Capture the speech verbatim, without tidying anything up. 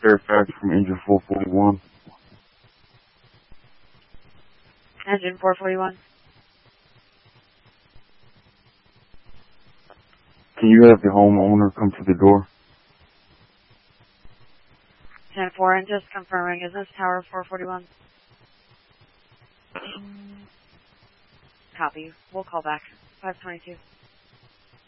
Fairfax from engine four forty-one. Engine four forty-one. Can you have the homeowner come to the door? ten four, and just confirming, is this Tower four forty-one? Copy. We'll call back. five twenty-two.